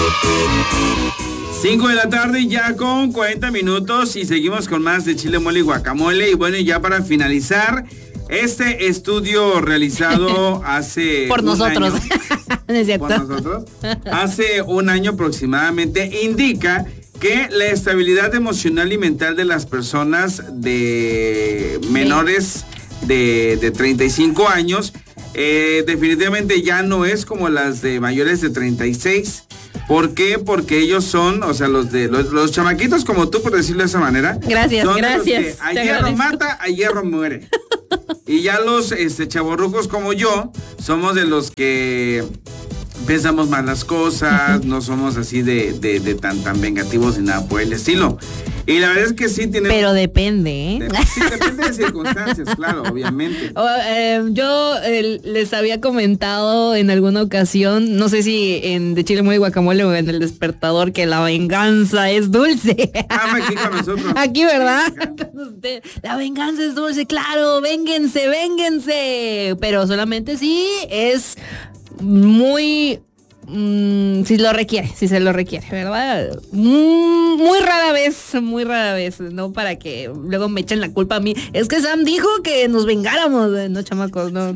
5 de la tarde ya con 40 minutos y seguimos con más de chile, mole y guacamole. Y bueno, ya para finalizar, este estudio realizado hace por nosotros. ¿No es cierto? Por nosotros. Hace un año aproximadamente indica que la estabilidad emocional y mental de las personas de menores de 35 años definitivamente ya no es como las de mayores de 36. ¿Por qué? Porque ellos son, o sea, los chamaquitos como tú, por decirlo de esa manera. Gracias, son gracias. Los que a hierro mata, a hierro muere. Y ya los chavorrucos como yo, somos de los que pensamos más las cosas, no somos así de tan vengativos ni nada por el estilo. Y la verdad es que sí tiene... Pero depende, ¿eh? Sí, depende de circunstancias, claro, obviamente. Yo les había comentado en alguna ocasión, no sé si en De Chile, Mole y Guacamole o en El Despertador, que la venganza es dulce. Aquí con nosotros. Aquí, ¿verdad? Con usted. La venganza es dulce, claro, vénganse, vénganse. Pero solamente si es muy... si se lo requiere, ¿verdad? Muy rara vez, ¿no? Para que luego me echen la culpa a mí. Es que Sam dijo que nos vengáramos, no, chamacos, no.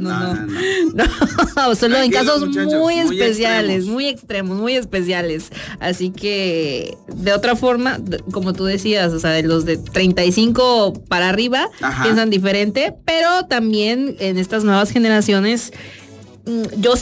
Solo en casos muy especiales, muy extremos, muy especiales. Así que, de otra forma, como tú decías, o sea, de los de 35 para arriba, piensan diferente, pero también en estas nuevas generaciones, yo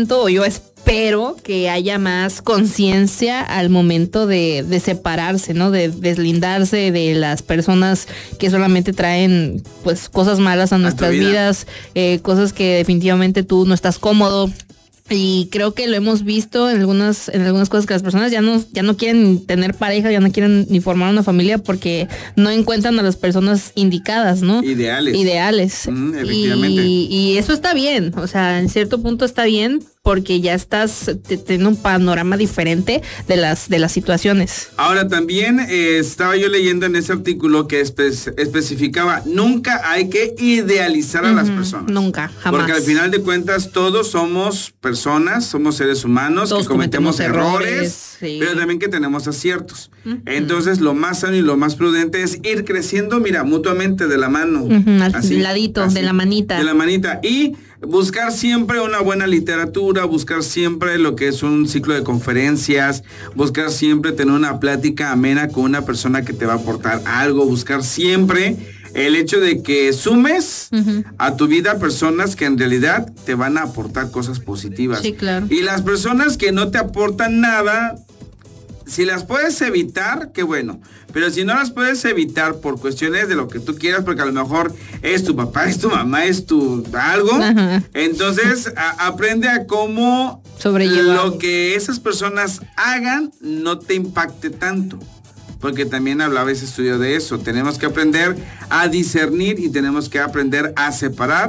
espero que haya más conciencia al momento de separarse, ¿no? De deslindarse de las personas que solamente traen, pues, cosas malas a nuestras vidas, cosas que definitivamente tú no estás cómodo. Y creo que lo hemos visto en algunas cosas, que las personas ya no quieren tener pareja, ya no quieren ni formar una familia porque no encuentran a las personas indicadas, ¿no? Ideales. Efectivamente. Y eso está bien, o sea, en cierto punto está bien, porque ya estás teniendo un panorama diferente de las situaciones. Ahora también estaba yo leyendo en ese artículo que especificaba, nunca hay que idealizar a las personas. Nunca, jamás. Porque al final de cuentas todos somos personas, somos seres humanos, todos que cometemos errores, sí, pero también que tenemos aciertos. Entonces lo más sano y lo más prudente es ir creciendo, mira, mutuamente de la mano. Al ladito, así, de la manita. De la manita. Y buscar siempre una buena literatura, buscar siempre lo que es un ciclo de conferencias, buscar siempre tener una plática amena con una persona que te va a aportar algo, buscar siempre el hecho de que sumes a tu vida personas que en realidad te van a aportar cosas positivas. Sí, claro. Y las personas que no te aportan nada, si las puedes evitar, qué bueno. Pero si no las puedes evitar por cuestiones de lo que tú quieras, porque a lo mejor es tu papá, es tu mamá, es tu algo, entonces aprende a cómo sobrellevar lo que esas personas hagan no te impacte tanto. Porque también hablaba ese estudio de eso. Tenemos que aprender a discernir y tenemos que aprender a separar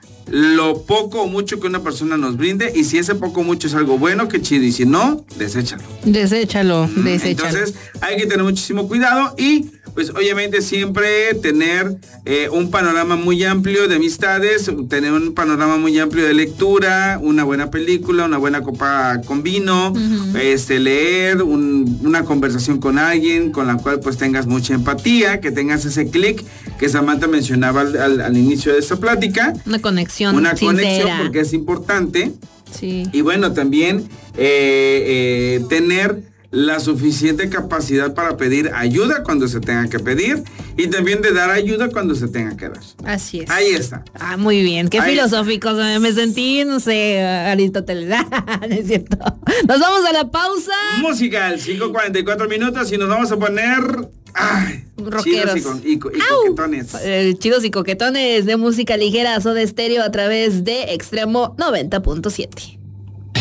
lo poco o mucho que una persona nos brinde, y si ese poco o mucho es algo bueno, qué chido, y si no, deséchalo. Entonces hay que tener muchísimo cuidado y pues obviamente siempre tener un panorama muy amplio de amistades, tener un panorama muy amplio de lectura, una buena película, una buena copa con vino, leer, una conversación con alguien con la cual pues tengas mucha empatía, que tengas ese clic que Samantha mencionaba al inicio de esta plática. Una conexión porque es importante. Sí. Y bueno, también tener la suficiente capacidad para pedir ayuda cuando se tenga que pedir y también de dar ayuda cuando se tenga que dar. Así es. Ahí está. Muy bien. Qué filosóficos. Me sentí, no sé, Aristóteles. No es cierto. Nos vamos a la pausa. Musical, 5:44 minutos y nos vamos a poner... rockeros y coquetones. Chidos y coquetones de música ligera, Soda Stereo a través de Extremo 90.7.